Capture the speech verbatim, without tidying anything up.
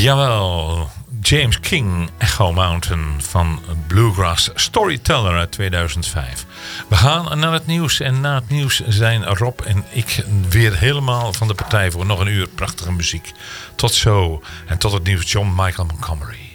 Jawel, James King, Echo Mountain van Bluegrass Storyteller uit tweeduizend vijf. We gaan naar het nieuws en na het nieuws zijn Rob en ik weer helemaal van de partij voor nog een uur prachtige muziek. Tot zo en tot het nieuws, John Michael Montgomery.